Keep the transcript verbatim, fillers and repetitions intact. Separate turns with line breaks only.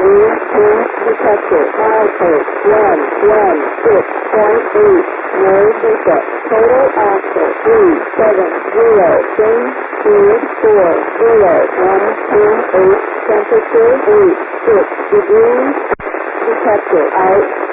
three two. Detector. Milepost one one six point eight. No pickup. Total axle three seven zero. Change speed four zero one two eight. Temperature eight six degrees. Detector out.